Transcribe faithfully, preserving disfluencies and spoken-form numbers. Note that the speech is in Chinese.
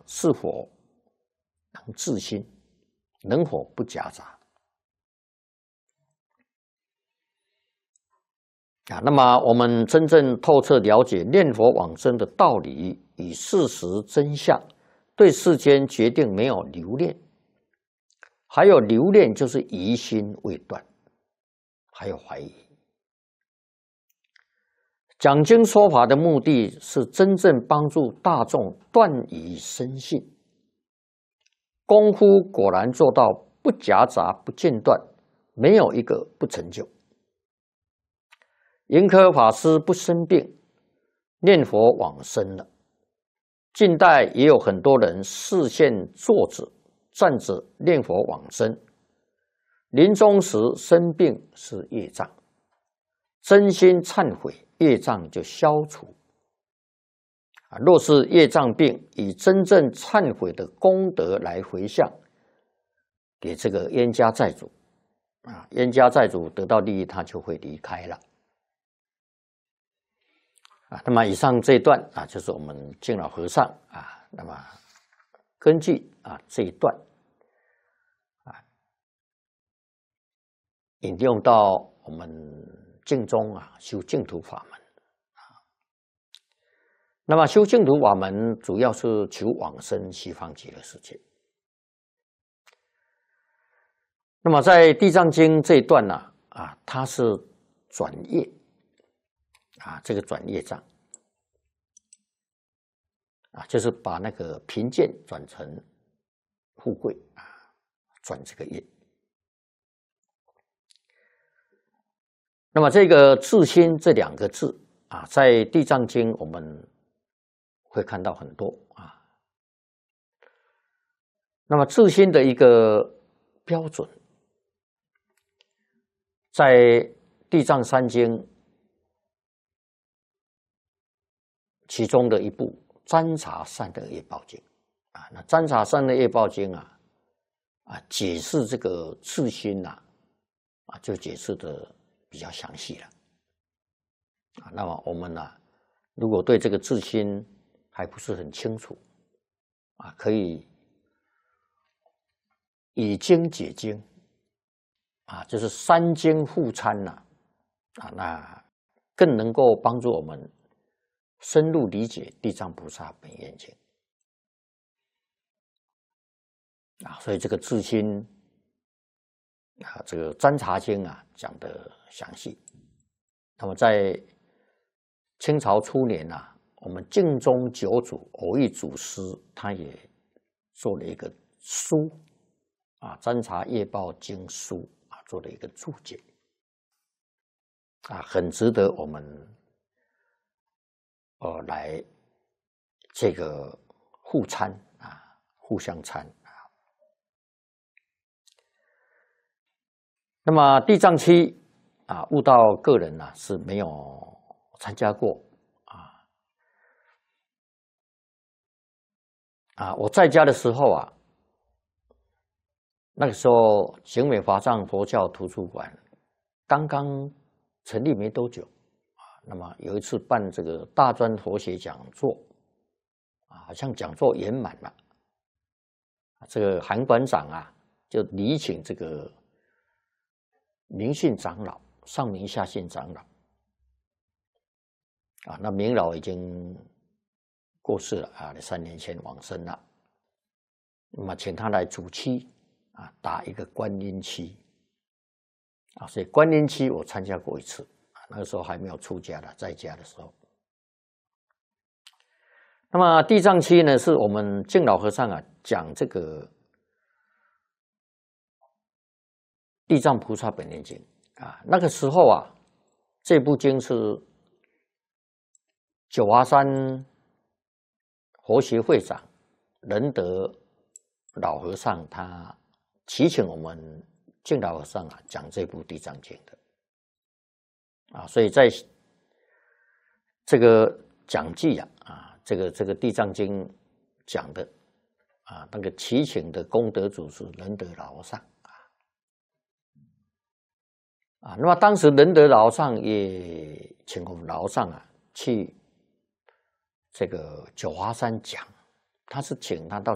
是否能自心，能否不夹杂啊？那么我们真正透彻了解念佛往生的道理与事实真相，对世间决定没有留恋，还有留恋就是疑心未断，还有怀疑。讲经说法的目的是真正帮助大众断疑生信，功夫果然做到不夹杂不间断，没有一个不成就。盈科法师不生病，念佛往生了。近代也有很多人视线坐着站着念佛往生，临终时生病是业障，真心忏悔，业障就消除。若是业障病，以真正忏悔的功德来回向给这个冤家债主，啊，冤家债主得到利益，他就会离开了。啊，那么以上这一段啊，就是我们敬老和尚啊，那么根据啊这一段啊，引用到我们净宗啊修净土法门啊。那么修净土法门主要是求往生西方极乐世界。那么在《地藏经》这一段呢啊，它是转业。啊，这个转业障啊，就是把那个贫贱转成富贵啊，转这个业。那么这个自心这两个字啊，在《地藏经》我们会看到很多啊。那么自心的一个标准，在《地藏三经》其中的一部《占察善得业报经》啊，那《占察善得业报经》啊，啊解释这个自心呐，啊就解释的比较详细了啊。那么我们呢，如果对这个自心还不是很清楚啊，可以以经解经啊，就是三经互参呐啊，那更能够帮助我们深入理解地藏菩萨本愿经啊，所以这个自心啊，这个占察经啊讲得详细。那么在清朝初年啊，我们净宗九祖偶益祖师他也做了一个书啊，《占察业报经书》啊，做了一个注解啊，很值得我们呃来这个互参啊，互相参啊。那么地藏七啊，悟道个人呢、啊、是没有参加过啊啊！我在家的时候啊，那个时候行美华藏佛教图书馆刚刚成立没多久啊，那么有一次办这个大专佛学讲座啊，好像讲座圆满了，这个韩馆长啊就礼请这个明信长老、上明下信长老啊，那明老已经过世了啊，三年前往生了。那么请他来主期啊，打一个观音期啊，所以观音期我参加过一次啊，那个时候还没有出家的，在家的时候。那么地藏期呢，是我们净老和尚啊讲这个地藏菩萨本愿经啊，那个时候啊，这部经是九华山佛学会长仁德老和尚他祈请我们净老和尚啊讲这部地藏经的啊，所以在这个讲记啊啊，这个这个地藏经讲的啊，那个祈请的功德主是仁德老和尚啊啊，那么当时仁德老和尚也请我们老和尚啊去这个九华山讲他是请他到